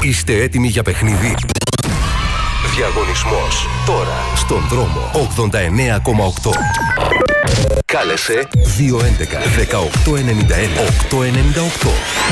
Είστε έτοιμοι για παιχνίδι? Διαγωνισμός τώρα στον δρόμο 89,8. Κάλεσε 211 1891 898.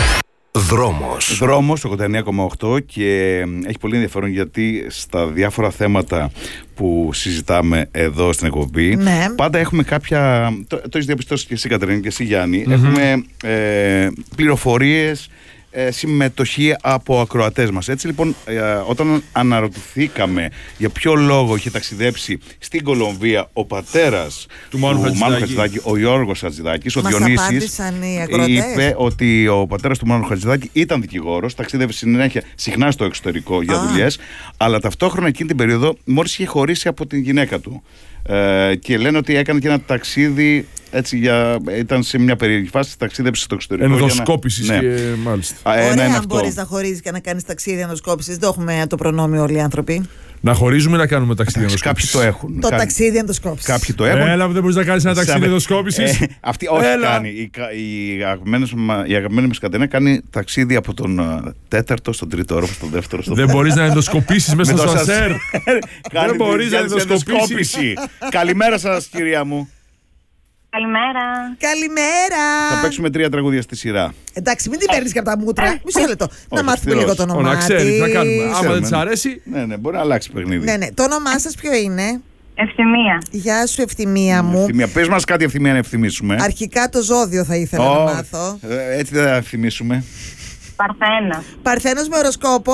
Δρόμος 89,8 και έχει πολύ ενδιαφέρον γιατί στα διάφορα θέματα που συζητάμε εδώ στην εκπομπή, ναι, πάντα έχουμε κάποια, το έχεις διαπιστώσει και εσύ Κατερίνα και εσύ Γιάννη, έχουμε πληροφορίες, συμμετοχή από ακροατές μας. Έτσι λοιπόν, όταν αναρωτηθήκαμε για ποιο λόγο είχε ταξιδέψει στην Κολομβία ο πατέρας του Μάνου Χατζηδάκη, ο Γιώργος Χατζηδάκης, ο Διονύσης, είπε ότι ο πατέρας του Μάνου Χατζηδάκη ήταν δικηγόρος, ταξίδευε συνέχεια συχνά στο εξωτερικό για δουλειές, αλλά ταυτόχρονα εκείνη την περίοδο μόλις είχε χωρίσει από την γυναίκα του. Και λένε ότι έκανε και ένα ταξίδι. Έτσι, ήταν σε μια περίεργη φάση, ταξίδεψε στο εξωτερικό. Ενδοσκόπησης ναι, και μάλιστα. Ωραία, αν μπορείς να χωρίζεις και να κάνεις ταξίδι ενδοσκόπησης. Δεν έχουμε το προνόμιο όλοι οι άνθρωποι. Να χωρίζουμε να κάνουμε ταξίδι ενδοσκόπησης. Κάποιοι το έχουν. Το ταξίδι ενδοσκόπησης. Κάποιοι το έχουν. Έλα, δεν μπορείς να κάνεις ένα ταξίδι ενδοσκόπησης. Αυτή όχι κάνει. Η αγαπημένη μας Κατερίνα κάνει ταξίδι από τον τέταρτο στον τρίτο όροφο, στον δεύτερο, στον Δεν μπορείς να ενδοσκοπήσεις μέσα στο ασανσέρ. Δεν μπορείς να ενδοσκοπήσεις. Καλημέρα σας, κυρία μου. Καλημέρα. Καλημέρα. Θα παίξουμε 3 τραγούδια στη σειρά. Εντάξει, μην την παίρνεις και από τα μούτρα. Μισό λεπτό. Να μάθουμε λίγο το όνομά Να ξέρεις, της. να κάνουμε. Άμα δεν της αρέσει. Ναι, μπορεί να αλλάξει παιχνίδι. Ναι. Το όνομά σας ποιο είναι? Ευθυμία. Γεια σου, Ευθυμία μου. Ευθυμία. Πες μας κάτι, Ευθυμία, να ευθυμίσουμε. Αρχικά το ζώδιο θα ήθελα να μάθω. Έτσι δεν θα ευθυμίσουμε. Παρθένος. Παρθένος με οροσκόπο.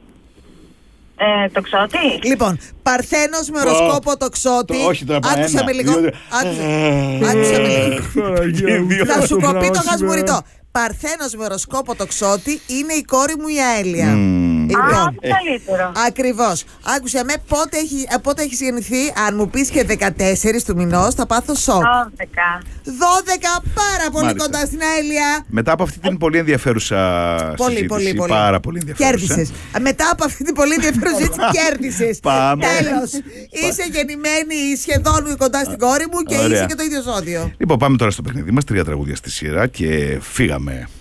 Τοξότη. Λοιπόν, Παρθένος με οροσκόπο τοξότη. Όχι, το επανένα. Άκουσα με λίγο. Άκουσα με λίγο. Θα σου κοπεί το χασμουριτό. Παρθένος με οροσκόπο τοξότη είναι η κόρη μου η Αέλια. Λοιπόν, καλύτερο. Ακριβώς. Άκουσα με πότε έχεις γεννηθεί. Αν μου πεις και 14 του μηνός θα πάθω σοκ. 12, πάρα πολύ κοντά στην Αέλια. Μετά από αυτή την πολύ ενδιαφέρουσα συζήτηση, πάρα πολύ ενδιαφέρουσα. Κέρδισες. Μετά από αυτή την πολύ ενδιαφέρουσα συζήτηση κέρδισες. Τέλος. Είσαι γεννημένη σχεδόν κοντά στην κόρη μου και είσαι και το ίδιο ζώδιο. Λοιπόν, πάμε τώρα στο παιχνίδι μας. 3 τραγούδια στη σειρά και φύγαμε.